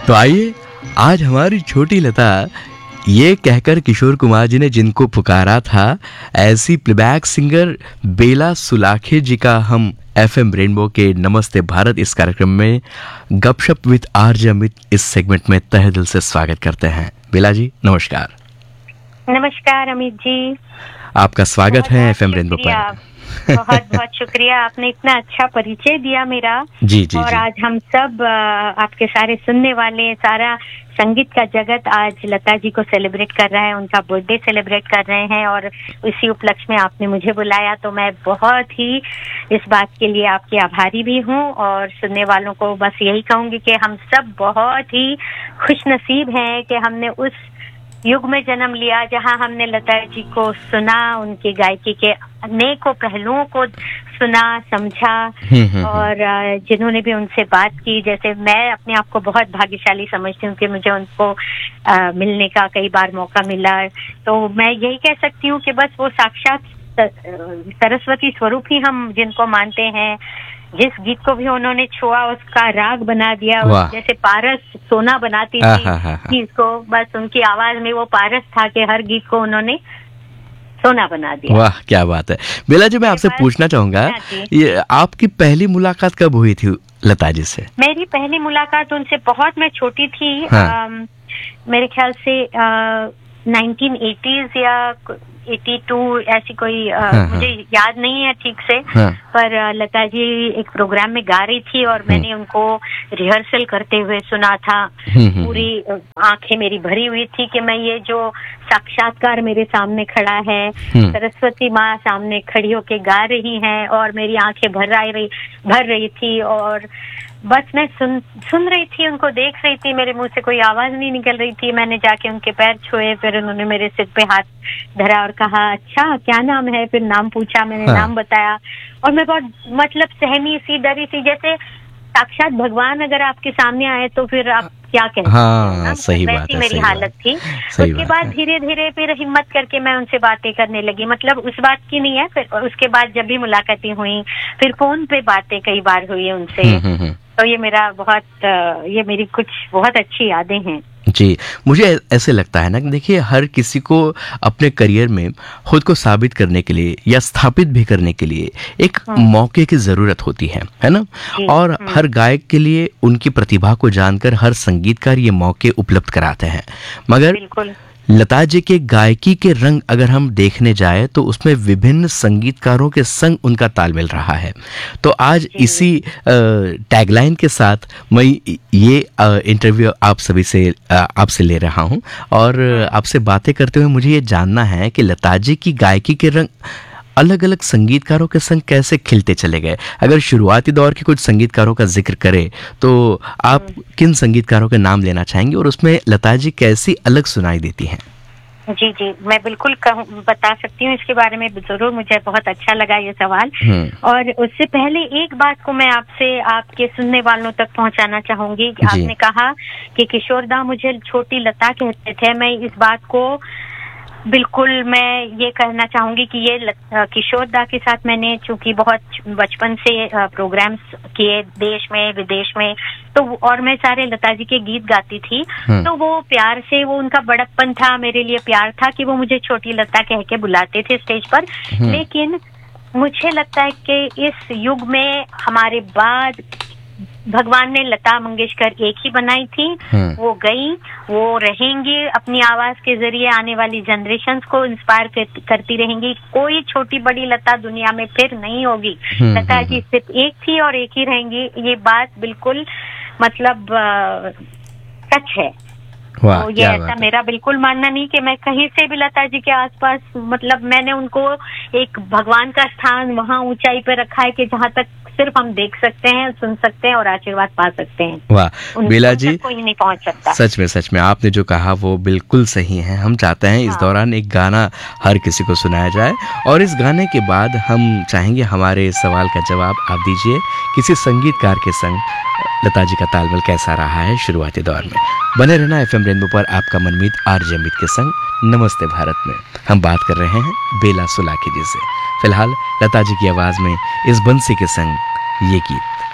तो आइए, आज हमारी छोटी लता ये कहकर किशोर कुमार जी ने जिनको पुकारा था, ऐसी प्लेबैक सिंगर बेला सुलाखे जी का हम एफएम रेनबो के नमस्ते भारत इस कार्यक्रम में गपशप विद आरजे अमित इस सेगमेंट में तहे दिल से स्वागत करते हैं। बेला जी नमस्कार। नमस्कार अमित जी, आपका स्वागत है एफएम रेनबो पर। बहुत बहुत शुक्रिया, आपने इतना अच्छा परिचय दिया मेरा। जी जी और जी। आज हम सब आपके सारे सुनने वाले, सारा संगीत का जगत आज लता जी को सेलिब्रेट कर रहा है, उनका बर्थडे सेलिब्रेट कर रहे हैं और इसी उपलक्ष्य में आपने मुझे बुलाया, तो मैं बहुत ही इस बात के लिए आपकी आभारी भी हूँ। और सुनने वालों को बस यही कहूंगी कि हम सब बहुत ही खुशनसीब हैं कि हमने उस युग में जन्म लिया जहां हमने लता जी को सुना, उनकी गायकी के अनेकों पहलुओं को सुना, समझा और जिन्होंने भी उनसे बात की, जैसे मैं अपने आप को बहुत भाग्यशाली समझती हूँ कि मुझे उनको मिलने का कई बार मौका मिला। तो मैं यही कह सकती हूँ कि बस वो साक्षात सरस्वती स्वरूप ही हम जिनको मानते हैं। जिस गीत को भी उन्होंने छुआ उसका राग बना दिया, जैसे पारस सोना बनाती थी गीत को, बस उनकी आवाज में वो पारस था कि हर गीत को उन्होंने सोना बना दिया। वाह क्या बात है। बेला जी मैं आपसे पूछना चाहूंगा, ये आपकी पहली मुलाकात कब हुई थी लता जी से? मेरी पहली मुलाकात उनसे बहुत मैं छोटी थी, मेरे ख्याल से 1980s या 82 ऐसी कोई मुझे याद नहीं है ठीक से, पर लता जी एक प्रोग्राम में गा रही थी और मैंने उनको रिहर्सल करते हुए सुना था। पूरी आंखें मेरी भरी हुई थी कि मैं ये जो साक्षात्कार मेरे सामने खड़ा है, सरस्वती माँ सामने खड़ी होके गा रही हैं और मेरी आंखें भर रही थी और बस मैं सुन रही थी, उनको देख रही थी, मेरे मुंह से कोई आवाज नहीं निकल रही थी। मैंने जाके उनके पैर छुए, फिर उन्होंने मेरे सिर पे हाथ धरा और कहा अच्छा क्या नाम है, फिर नाम पूछा, मैंने नाम बताया और मैं बहुत मतलब सहमी सी, डरी सी, जैसे साक्षात भगवान अगर आपके सामने आए तो फिर आप क्या कहते हैं। सही बात है, मेरी हालत थी। उसके बाद धीरे धीरे फिर हिम्मत करके मैं उनसे बातें करने लगी, मतलब उस बात की नहीं है, फिर उसके बाद जब भी मुलाकातें हुई, फिर फोन पे बातें कई बार हुई उनसे। तो ये मेरी कुछ बहुत अच्छी यादें हैं। जी, मुझे ऐसे लगता है ना कि देखिए हर किसी को अपने करियर में खुद को साबित करने के लिए या स्थापित भी करने के लिए एक मौके की जरूरत होती है ना। और हर गायक के लिए उनकी प्रतिभा को जानकर हर संगीतकार ये मौके उपलब्ध कराते हैं, मगर लता जी के गायकी के रंग अगर हम देखने जाए तो उसमें विभिन्न संगीतकारों के संग उनका तालमेल रहा है। तो आज इसी टैगलाइन के साथ मैं ये इंटरव्यू आपसे ले रहा हूं और आपसे बातें करते हुए मुझे ये जानना है कि लता जी की गायकी के रंग अलग अलग संगीतकारों के संग कैसे खिलते चले गए। अगर शुरुआती दौर के कुछ संगीतकारों का जिक्र करें तो आप किन संगीतकारों के नाम लेना चाहेंगे और उसमें लता जी कैसी अलग सुनाई देती हैं? जी जी, मैं बिल्कुल बता सकती हूँ इसके बारे में, जरूर। मुझे बहुत अच्छा लगा ये सवाल। और उससे पहले एक बात को मैं आपसे आपके सुनने वालों तक पहुँचाना चाहूंगी। आपने कहा कि किशोरदा मुझे छोटी लता कहते थे, मैं इस बात को बिल्कुल मैं ये कहना चाहूंगी कि ये किशोरदा के साथ मैंने चूंकि बहुत बचपन से प्रोग्राम्स किए देश में विदेश में, तो और मैं सारे लता जी के गीत गाती थी, तो वो प्यार से, वो उनका बड़प्पन था, मेरे लिए प्यार था कि वो मुझे छोटी लता कह के बुलाते थे स्टेज पर। लेकिन मुझे लगता है कि इस युग में हमारे बाद भगवान ने लता मंगेशकर एक ही बनाई थी, वो गई, वो रहेंगी, अपनी आवाज के जरिए आने वाली जनरेशंस को इंस्पायर करती रहेंगी। कोई छोटी बड़ी लता दुनिया में फिर नहीं होगी। लता जी सिर्फ एक थी और एक ही रहेंगी, ये बात बिल्कुल मतलब सच है। तो ये ऐसा मेरा बिल्कुल मानना नहीं कि मैं कहीं से भी लता जी के आसपास, मतलब मैंने उनको एक भगवान का स्थान वहाँ ऊंचाई पे रखा है कि जहाँ तक सिर्फ हम देख सकते हैं, सुन सकते हैं और आशीर्वाद पा सकते हैं। वाह बेला जी, कोई नहीं पहुंच सकता। सच में आपने जो कहा वो बिल्कुल सही है। हम चाहते हैं इस दौरान एक गाना हर किसी को सुनाया जाए और इस गाने के बाद हम चाहेंगे हमारे सवाल का जवाब आप दीजिए, किसी संगीतकार के संग लता जी का तालमेल कैसा रहा है शुरुआती दौर में। बने रहना एफएम रेनबो पर आपका मनमीत आरजे अमित के संग नमस्ते भारत में हम बात कर रहे हैं बेला सुलाखे जी से। फिलहाल लता जी की आवाज में इस बंसी के संग ये गीत।